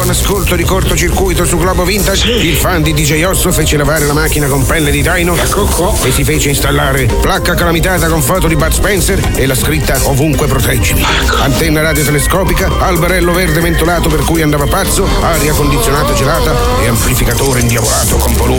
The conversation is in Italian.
buon ascolto di cortocircuito su Globo Vintage, il fan di DJ Osso fece lavare la macchina con pelle di dino e si fece installare placca calamitata con foto di Bud Spencer e la scritta ovunque proteggimi. Antenna radiotelescopica, alberello verde mentolato per cui andava pazzo, aria condizionata gelata e amplificatore indiavolato con volume